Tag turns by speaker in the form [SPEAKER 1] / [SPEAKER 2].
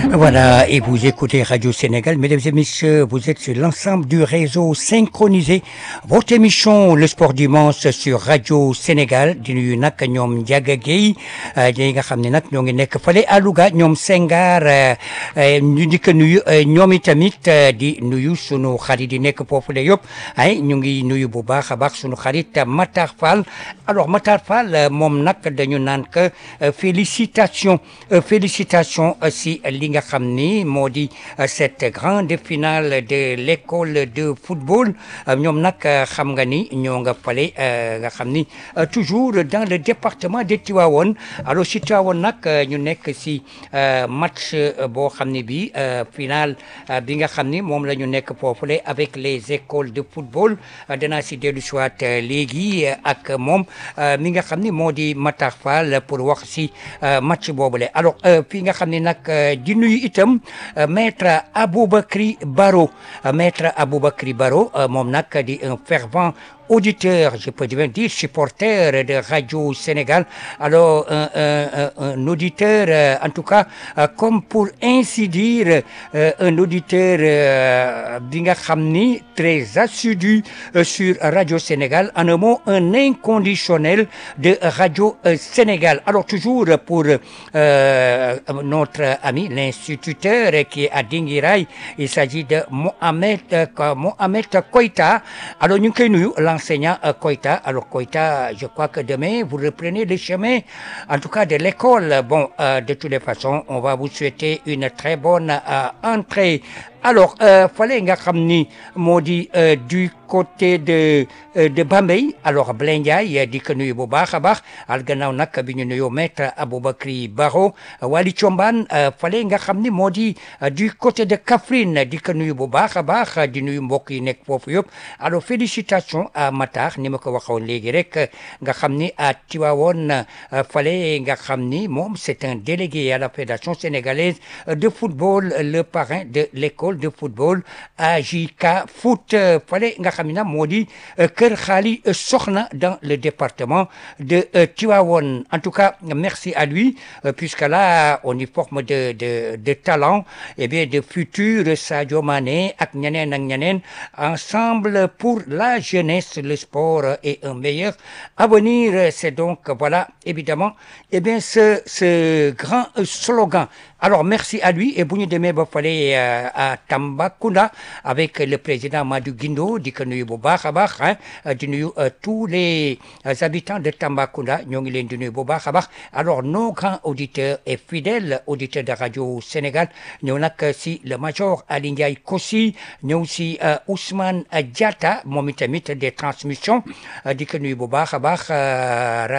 [SPEAKER 1] Voilà, et vous écoutez Radio Sénégal. Mesdames et messieurs, vous êtes sur l'ensemble du réseau synchronisé. Votre émission, le sport dimanche sur Radio Sénégal. Di nuyu nag ñoom Ndiaga Gueye ñi nga xam ne nag ñoo ngi nekk fale à Louga ñoom Senghar ñu di ko nuyu ñoom itamit di nuyu sunu xarit yi nekk foofu la yëpp ay ñu ngi nuyu bu baax a baax sunu xarit Matar Fall. Alors Matar Fall moom nag dañu naan que félicitations si li nga xam ni moo di cette grande finale de l'école de football ñoom nag xam nga ni ñoo nga fale nga xam ni toujours dans le département de Tivaouane alors si Tivaouane nag ñu nekk si match boo xam ni bi finale bi nga xam ni moom la ñu nekk foofule avec les écoles de football danaa si dellu siwaat léegi ak moom mi nga xam ni moo di Matar Fall pour wax si match boobule alors fii nga xam ni nag di nuyu itam maître Aboubacry Baro moom nag di un fervent auditeur, je peux bien dire supporter de Radio Sénégal. Alors, un auditeur, en tout cas, comme pour ainsi dire, un auditeur bi nga xam ni très assidu sur Radio Sénégal. En un mot, un inconditionnel de Radio Sénégal. Alors, toujours pour notre ami, l'instituteur qui est à Dinguiraye, il s'agit de Mohamed Koïta. Alors, ñu ngi koy nuyu enseignant Koïta. Alors Koïta, je crois que demain, vous reprenez le chemin, en tout cas de l'école. Bon, de toutes les façons, on va vous souhaiter une très bonne entrée. Alors, fallait nga xam ni moo di du côté de Bambey alors Blendiaye di ko nuyu bu baax a baax al gannaaw nag bi ñu nuyoo maître Aboubacry Baro Wali Thiombane fallait nga xam ni moo di du côté de Kaffrine di ko nuyu bu baax a baax di nuyu mbokk yi nekk foofu yëpp alors félicitations à Matar ni ma ko waxoon léegi rek nga xam ni à Tivaouane fallait nga xam ni moom c'est un délégué à la Fédération sénégalaise de football le parrain de l'école de football AJK Foot fallait nga xam ne moo di Kër Xaali Soxna dans le département de Tivaouane. En tout cas, merci à lui puisque là on y forme de talents et bien de futurs Sadio Mané ak ñeneen ensemble pour la jeunesse, le sport et un meilleur avenir. C'est donc voilà évidemment et bien ce grand slogan. Alors merci à lui et bu ñu demee ba fale à Tambacounda avec le président Madou Guindo di ko nuyu bu baax a baax di nuyu tous les habitants de Tambacounda ñoo ngi leen di nuyu bu baax a baax alors nos grands auditeurs et fidèles auditeurs de Radio Sénégal ñëw nag si le major Ali Ndiaye Kossi ñëw si Ousmane Diatta moom itamit des transmissions di ko nuyu bu baax a baax